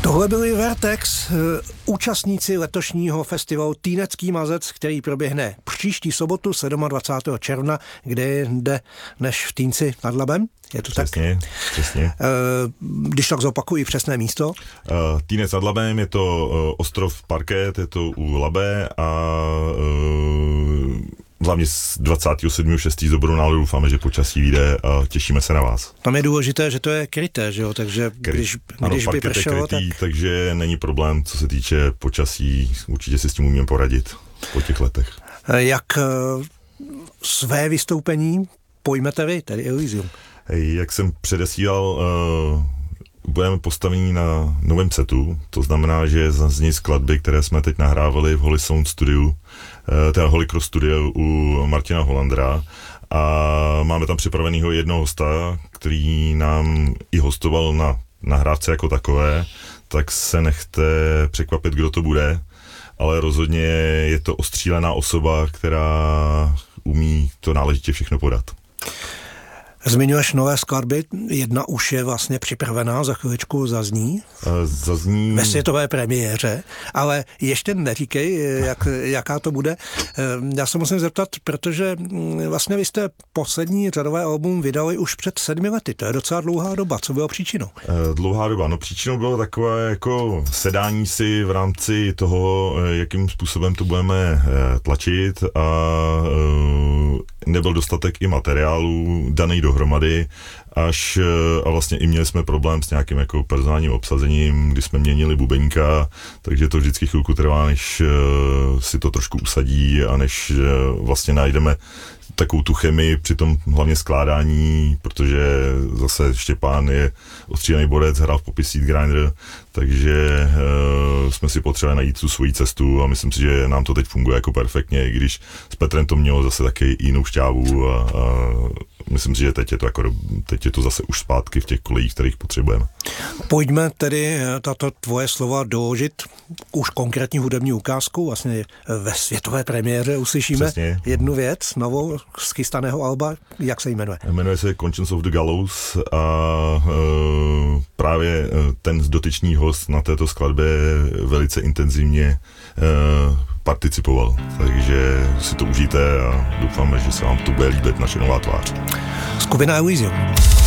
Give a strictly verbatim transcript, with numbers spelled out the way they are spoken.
Tohle byli Vertex, účastníci letošního festivalu Týnecký mazec, který proběhne příští sobotu dvacátého sedmého června, kde je jde než v Týnci nad Labem. Je to přesně, tak? Přesně. Když tak zopakuji přesné místo. Týnec nad Labem, je to ostrov Parket, je to u Labe a hlavně z dvacátého sedmého šestého z dobrou náladu doufáme, že počasí vyjde a těšíme se na vás. Tam je důležité, že to je kryté, že jo, takže Kry... když, ano, když by pršelo, krytý, tak... takže není problém, co se týče počasí, určitě si s tím umíme poradit po těch letech. Jak své vystoupení pojmete vy, tedy Elysium? Hej, jak jsem předesílal, uh, budeme postavení na novém setu, to znamená, že zazní skladby, které jsme teď nahrávali v Holy Sound Studiu, uh, teda Holy Cross Studio u Martina Hollandera, a máme tam připraveného jednoho hosta, který nám i hostoval na nahrávce jako takové, tak se nechte překvapit, kdo to bude, ale rozhodně je to ostřílená osoba, která umí to náležitě všechno podat. Zmiňuješ nové skladby, jedna už je vlastně připravená, za chviličku zazní, zazní... ve světové premiéře, ale ještě neříkej, jak, jaká to bude. Já se musím zeptat, protože vlastně vy jste poslední řadové album vydali už před sedmi lety, to je docela dlouhá doba, co bylo příčinou? Dlouhá doba, no příčinou bylo takové jako sedání si v rámci toho, jakým způsobem to budeme tlačit, a nebyl dostatek i materiálu daný dohromady, až a vlastně i měli jsme problém s nějakým jako personálním obsazením, když jsme měnili bubeníka, takže to vždycky chvilku trvá, než si to trošku usadí a než vlastně najdeme takovou tu chemii při tom hlavně skládání, protože zase Štěpán je ostřílený borec, hrál v Poppy Seed Grinder, takže uh, jsme si potřebovali najít tu svoji cestu a myslím si, že nám to teď funguje jako perfektně, i když s Petrem to mělo zase taky jinou šťávu a, a myslím si, že teď je to jako, teď je to zase už zpátky v těch kolejích, kterých potřebujeme. Pojďme tedy tato tvoje slova doložit už konkrétní hudební ukázkou, vlastně ve světové premiéře uslyšíme Přesně. jednu věc, novou z chystaného alba, jak se jmenuje? Jmenuje se Conscience of the Gallows a uh, právě ten dotyčný host na této skladbě velice intenzivně uh, participoval, takže si to užijte a doufáme, že se vám to bude líbit, naše nová tvář. Skupina Elysium.